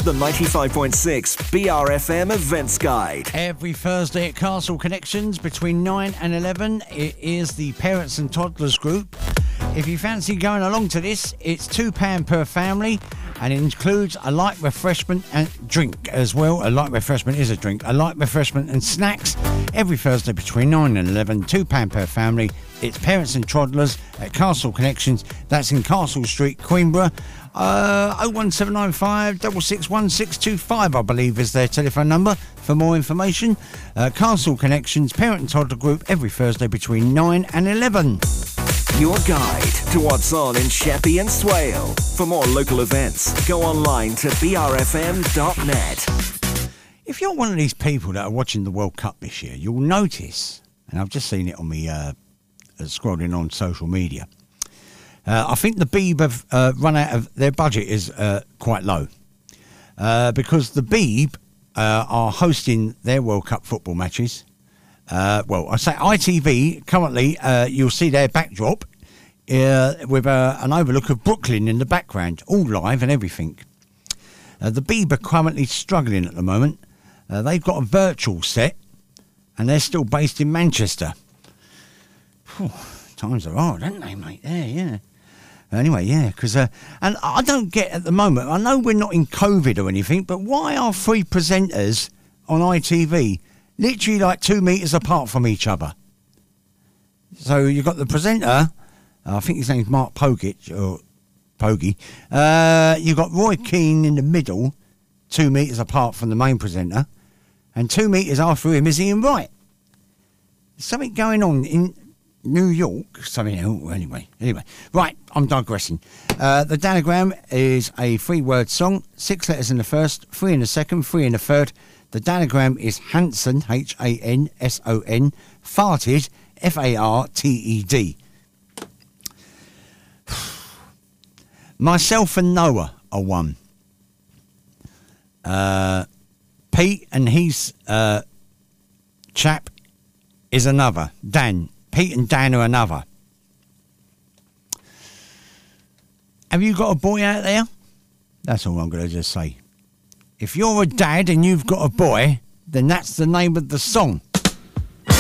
The 95.6 BRFM Events Guide. Every Thursday at Castle Connections between 9 and 11, it is the Parents and Toddlers group. If you fancy going along to this, it's £2 per family and it includes a light refreshment and drink as well. A light refreshment is a drink. A light refreshment and snacks every Thursday between 9 and 11, £2 per family. It's Parents and Toddlers at Castle Connections. That's in Castle Street, Queenborough. 01795 661625, I believe, is their telephone number for more information. Castle Connections, Parent and Toddler Group, every Thursday between 9 and 11. Your guide to what's on in Sheppey and Swale. For more local events, go online to brfm.net. If you're one of these people that are watching the World Cup this year, you'll notice, and I've just seen it on me scrolling on social media, I think the Beeb have run out of their budget is quite low because the Beeb are hosting their World Cup football matches. Well, I say ITV, currently you'll see their backdrop with an overlook of Brooklyn in the background, all live and everything. The Beeb are currently struggling at the moment. They've got a virtual set and they're still based in Manchester. Whew, times are hard, aren't they, mate? Yeah. Anyway, yeah, because and I don't get at the moment, I know we're not in COVID or anything, but why are three presenters on ITV literally like 2 metres apart from each other? So you've got the presenter, I think his name's Mark Pogich, or Pogie. You've got Roy Keane in the middle, 2 metres apart from the main presenter, and 2 metres after him is Ian Wright. There's something going on in New York, something else, anyway. Right, I'm digressing. The Danagram is a 3-word song, 6 letters in the first, 3 in the second, 3 in the third. The Danagram is Hanson, Hanson, farted, farted. Myself and Noah are one. Pete and his chap is another, Dan. Pete and Dan are another. Have you got a boy out there? That's all I'm going to just say. If you're a dad and you've got a boy, then that's the name of the song.